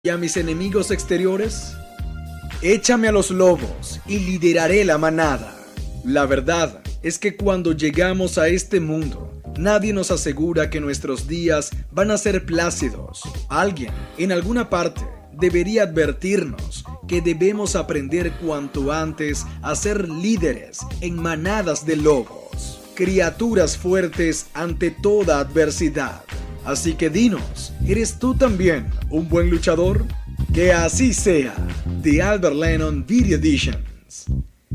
¿Y a mis enemigos exteriores? Échame a los lobos y lideraré la manada. La verdad es que cuando llegamos a este mundo, nadie nos asegura que nuestros días van a ser plácidos. Alguien, en alguna parte, debería advertirnos que debemos aprender cuanto antes a ser líderes en manadas de lobos, criaturas fuertes ante toda adversidad. Así que dinos, ¿eres tú también un buen luchador? Que así sea. The Albert Lennon Video Editions.